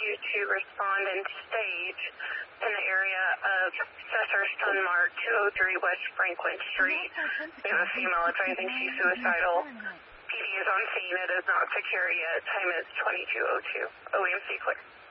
you to respond and stage in the area of Cesar Sunmark, 203 West Franklin Street. We have a female advising she's suicidal. PD is on scene. It is not secure yet. Time is 22:02. OEMC clear.